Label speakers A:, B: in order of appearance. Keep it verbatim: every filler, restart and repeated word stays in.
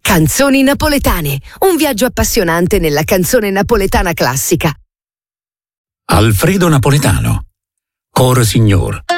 A: Canzoni napoletane, un viaggio appassionante nella canzone napoletana classica.
B: Alfredo Napoletano. Cor Signor.